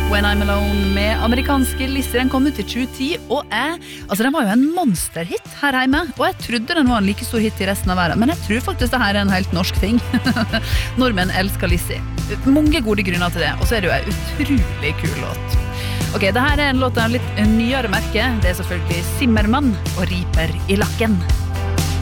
When I'm Alone med amerikanske Lizzie. Den kom ut i 2010, og den var jo en monsterhit her hjemme, og jeg trodde den var en like stor hit i resten av verden, men jeg tror faktisk det her en helt norsk ting. Nordmenn elsker Lizzie. Mange gode grunner til det, og så det jo en utrolig kul låt. Ok, det her en låt av litt nyere merke. Det selvfølgelig Zimmermann og Riper i lakken.